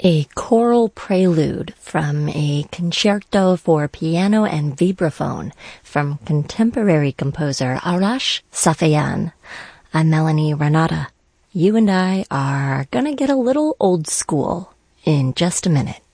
A choral prelude from a concerto for piano and vibraphone from contemporary composer Arash Safeyan. I'm Melanie Renata. You and I are gonna get a little old school in just a minute.